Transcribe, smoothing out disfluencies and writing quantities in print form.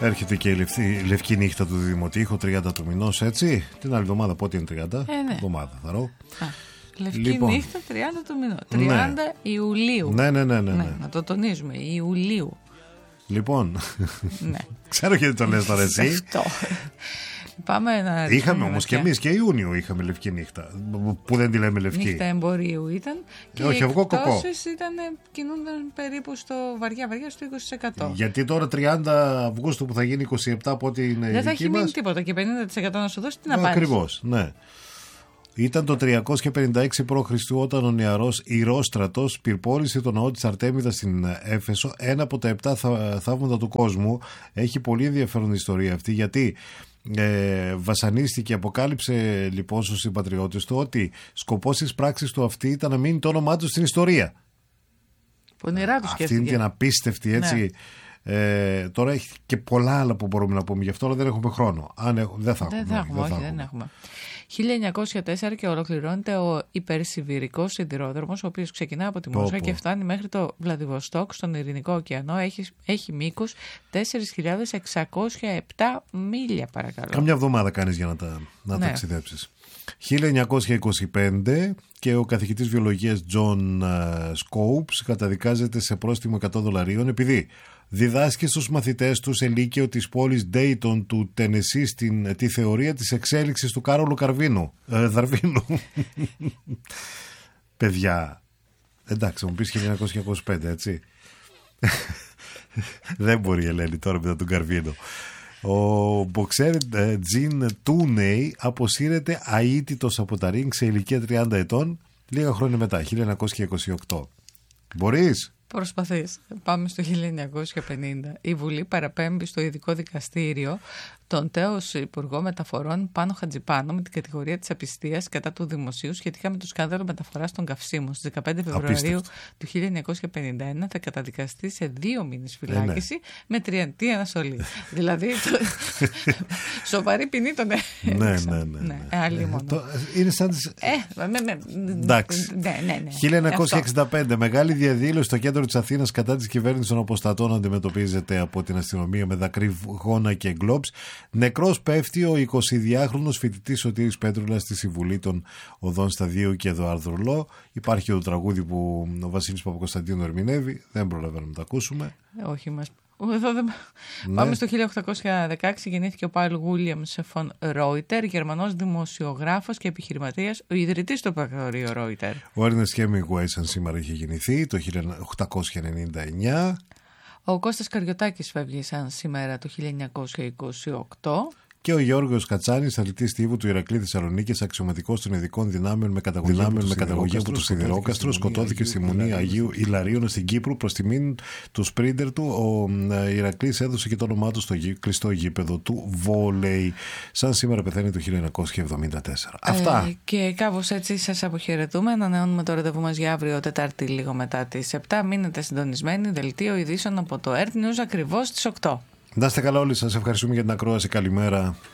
Έρχεται και η λευκή νύχτα του Δημοτήχου, 30 του μηνός, έτσι. Την άλλη εβδομάδα πότε είναι 30? Ναι. Εβδομάδα θα ρω. Λευκή νύχτα 30 του μηνός. 30 Ιουλίου. Ναι. Να το τονίζουμε. Ιουλίου. Λοιπόν. Ναι. Ξέρω γιατί το λες τώρα εσύ. Αυτό. Πάμε να είχαμε όμως και εμείς και Ιούνιο είχαμε λευκή νύχτα. Που δεν τη λέμε λευκή. Νύχτα εμπορίου ήταν. Και όχι, οι εκπτώσεις κινούνταν περίπου στο βαριά στο 20%. Γιατί τώρα 30 Αυγούστου που θα γίνει 27 από ό,τι είναι. Δεν θα έχει μείνει τίποτα και 50% να σου δώσει την απάντηση. Ακριβώς, ναι. Ήταν το 356 π.Χ. όταν ο νεαρός Ηρόστρατος πυρπόλησε το ναό της Αρτέμιδας στην Έφεσο, ένα από τα 7 θαύματα του κόσμου. Έχει πολύ ενδιαφέρον ιστορία αυτή, γιατί βασανίστηκε, αποκάλυψε λοιπόν στους συμπατριώτες του ότι σκοπός της πράξης του αυτή ήταν να μείνει το όνομά του στην ιστορία. Πονηρά του σκέφτηκε. Αυτή είναι την απίστευτη, έτσι. Ναι. Τώρα έχει και πολλά άλλα που μπορούμε να πούμε γι' αυτό, αλλά δεν έχουμε χρόνο. Δεν θα έχουμε. 1904 και ολοκληρώνεται ο υπερσιβηρικός σιδηρόδρομος, ο οποίος ξεκινά από τη Μόσχα και φτάνει μέχρι το Βλαδιβοστόκ στον Ειρηνικό ωκεανό. Έχει μήκος 4.607 μίλια, παρακαλώ. Καμιά εβδομάδα κάνεις για να ταξιδέψεις. 1925 και ο καθηγητής βιολογίας John Scopes καταδικάζεται σε πρόστιμο $100 επειδή διδάσκει στους μαθητές του σε λύκειο της πόλης Dayton του Τενεσί τη θεωρία της εξέλιξης του Κάρολου Δαρβίνου. Παιδιά, εντάξει, μου πεις 1925, έτσι. Δεν μπορεί η Ελένη τώρα μετά τον Καρβίνο. Ο μποξέρ Τζιν Τούνεϊ αποσύρεται αίτητος από τα ring σε ηλικία 30 ετών λίγα χρόνια μετά, 1928. Μπορείς? Προσπαθείς. Πάμε στο 1950. Η Βουλή παραπέμπει στο ειδικό δικαστήριο τον τέος Υπουργό Μεταφορών Πάνο Χατζιπάνο με την κατηγορία της απιστίας κατά του δημοσίου σχετικά με το σκάνδαλο μεταφοράς των καυσίμων. Στις 15 Φεβρουαρίου του 1951 θα καταδικαστεί σε 2 μήνες φυλάκιση με 30 αναστολή. Δηλαδή σοβαρή ποινή τον έδειξαν. Ναι. Άλλη μόνο. Είναι σαν τις... Εντάξει. 1965 μεγάλη διαδήλωση στο κέντρο της Αθήνας κατά της κυβέρνησης των αποστατών αντιμετωπίζεται από την αστυνομία με δακρυγόνα και γκλόμπς. Νεκρός πέφτει ο 22χρονος φοιτητής Σωτήρης Πέτρουλας στη Συμβουλή των Οδών Σταδίου και Εδωάρδου Ρολό. Υπάρχει το τραγούδι που ο Βασίλης Παπακοσταντίνου ερμηνεύει. Δεν προλαβαίνουμε να το ακούσουμε. Όχι, μας. Πάμε στο 1816. Γεννήθηκε ο Πάιλ Γούλιαμς Φον Ρόιτερ, Γερμανός δημοσιογράφος και επιχειρηματίας, ο ιδρυτής του πρακτορείου Ρόιτερ. Ο Έρνεστ Χέμιγουέι σαν σήμερα είχε γεννηθεί το 1899. Ο Κώστας Καριωτάκης φεύγει σαν σήμερα το 1928. Και ο Γιώργος Κατσάνης, αθλητής στίβου του Ηρακλή Θεσσαλονίκης, αξιωματικός των ειδικών δυνάμεων με καταγωγή από το Σιδηρόκαστρο, σκοτώθηκε στη Μονή Αγίου Ιλαρίων στην Κύπρου. Προς τιμήν του σπρίντερ του, ο Ηρακλής έδωσε και το όνομά του στο κλειστό γήπεδο του βόλεϊ. Σαν σήμερα πεθαίνει το 1974. Αυτά. Και κάπως έτσι σας αποχαιρετούμε. Ανανεώνουμε το ραντεβού μας για αύριο Τετάρτη λίγο μετά τις 7. Μείνετε συντονισμένοι. Δελτίο ειδήσεων από το Earth News ακριβώς στις 8. Να είστε καλά όλοι σας. Ευχαριστούμε για την ακρόαση. Καλημέρα.